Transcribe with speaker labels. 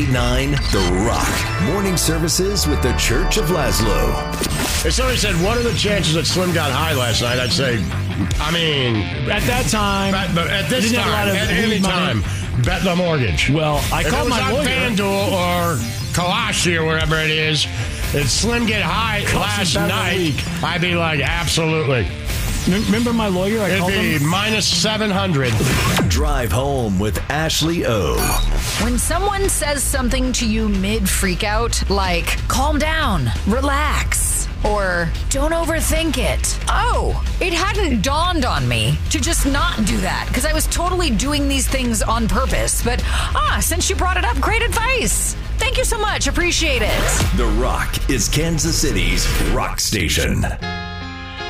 Speaker 1: 9 The Rock. Morning services with the Church of Laszlo.
Speaker 2: If somebody said, what are the chances that Slim got high last night? I'd say,
Speaker 3: at that time,
Speaker 2: but at this time, at any time, bet the mortgage.
Speaker 3: Well, I called my lawyer.
Speaker 2: If it was on FanDuel or Kalashi or whatever it is, if Slim get high last night, I'd be like, absolutely.
Speaker 3: Remember my lawyer? I called him?
Speaker 2: It'd be minus 700.
Speaker 1: Drive home with Ashley O.
Speaker 4: When someone says something to you mid-freakout, like, calm down, relax, or don't overthink it. Oh, it hadn't dawned on me to just not do that because I was totally doing these things on purpose. But, since you brought it up, great advice. Thank you so much. Appreciate it.
Speaker 1: The Rock is Kansas City's rock station.